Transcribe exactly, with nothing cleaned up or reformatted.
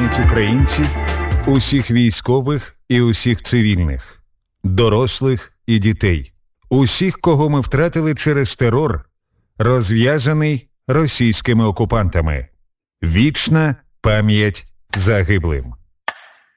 пам'ять українців, усіх військових і усіх цивільних, дорослих і дітей, усіх, кого ми втратили через терор, розв'язаний російськими окупантами. Вічна пам'ять загиблим.